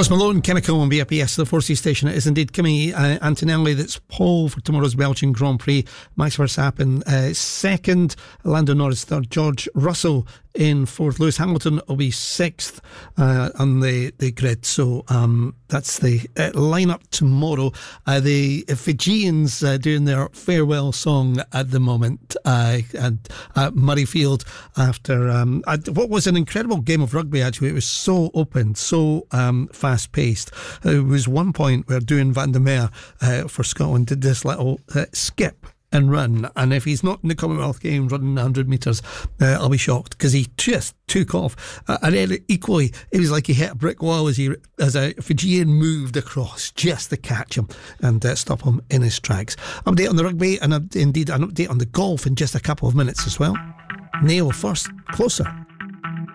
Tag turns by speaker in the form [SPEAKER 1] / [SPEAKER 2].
[SPEAKER 1] Post Malone, Chemical on BRPS, the 4C station. It is indeed Kimi Antonelli that's pole for tomorrow's Belgian Grand Prix. Max Verstappen second, Lando Norris third, George Russell in fourth. Lewis Hamilton will be sixth on the grid. So that's the lineup tomorrow. The Fijians doing their farewell song at the moment at Murrayfield after what was an incredible game of rugby. Actually, it was so open, so fast paced. It was one point where Duane van der Merwe for Scotland did this little skip and run, and if he's not in the Commonwealth Games running 100 metres, I'll be shocked, because he just took off. And then equally, it was like he hit a brick wall as a Fijian moved across just to catch him and stop him in his tracks. Update on the rugby, and indeed an update on the golf in just a couple of minutes as well. Neil first, Closer.